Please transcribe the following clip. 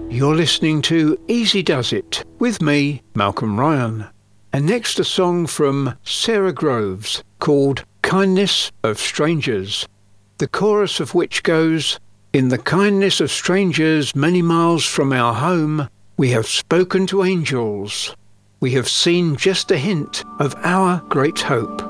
You're listening to Easy Does It with me, Malcolm Ryan. And next a song from Sarah Groves called Kindness of Strangers, the chorus of which goes, "In the kindness of strangers many miles from our home, we have spoken to angels. We have seen just a hint of our great hope.